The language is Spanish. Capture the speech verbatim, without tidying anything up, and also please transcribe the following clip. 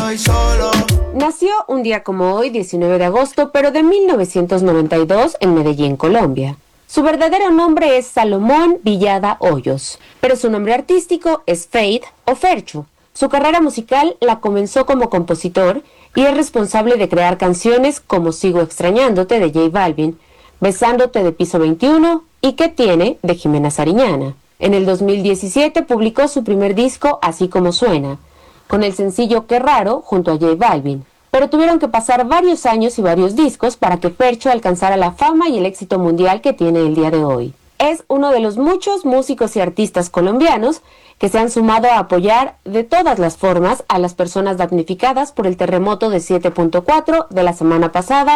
estoy solo. Nació un día como hoy, diecinueve de agosto, pero de mil novecientos noventa y dos en Medellín, Colombia. Su verdadero nombre es Salomón Villada Hoyos, pero su nombre artístico es Feid o Fercho. Su carrera musical la comenzó como compositor y es responsable de crear canciones como Sigo Extrañándote de J Balvin, Besándote de Piso veintiuno y ¿Qué tiene? De Jimena Sariñana. En el dos mil diecisiete publicó su primer disco Así Como Suena, con el sencillo Qué Raro junto a J Balvin. Pero tuvieron que pasar varios años y varios discos para que Fercho alcanzara la fama y el éxito mundial que tiene el día de hoy. Es uno de los muchos músicos y artistas colombianos que se han sumado a apoyar de todas las formas a las personas damnificadas por el terremoto de siete punto cuatro de la semana pasada